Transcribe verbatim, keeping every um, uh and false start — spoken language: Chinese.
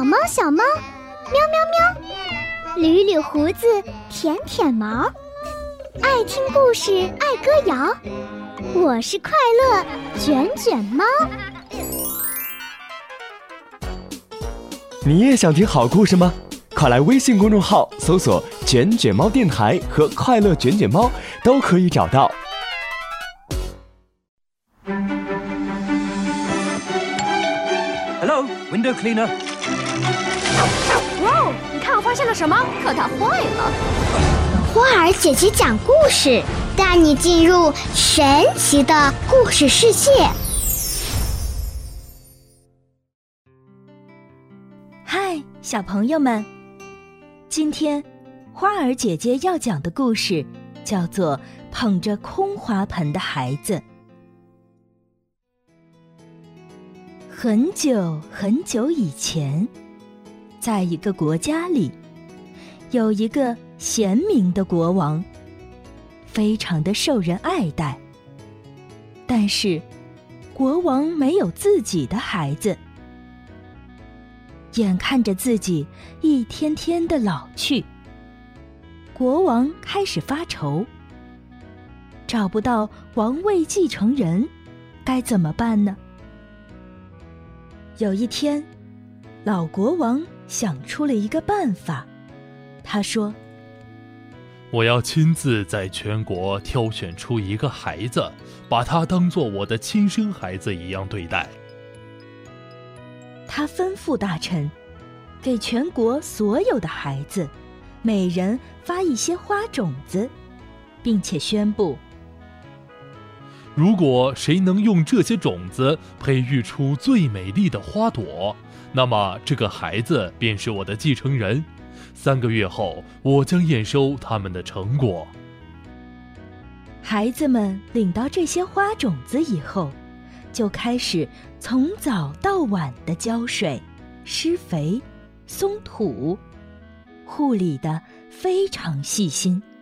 猫小猫，喵喵喵，捋捋胡子，舔舔毛，爱听故事，爱歌谣，我是快乐卷卷猫。 你也想听好故事吗？快来微信公众号搜索卷卷猫电台和快乐卷卷猫，都可以找到。 Hello, window cleaner. 哇，你看我发现了什么？可它坏了。 花儿姐姐讲故事，带你进入神奇的故事世界。 嗨，小朋友们，今天花儿姐姐要讲的故事叫做《捧着空花盆的孩子》。很久很久以前，在一个国家里，有一个贤明的国王，非常的受人爱戴。但是，国王没有自己的孩子，眼看着自己一天天的老去，国王开始发愁，找不到王位继承人，该怎么办呢？有一天，老国王想出了一个办法。他说： 我要亲自在全国挑选出一个孩子，把他当作我的亲生孩子一样对待。 他吩咐大臣，给全国所有的孩子，每人发一些花种子，并且宣布， 如果谁能用这些种子培育出最美丽的花朵，那么这个孩子便是我的继承人。三个月后，我将验收他们的成果。 孩子们领到这些花种子以后，就开始从早到晚的浇水、施肥、松土，护理得非常细心。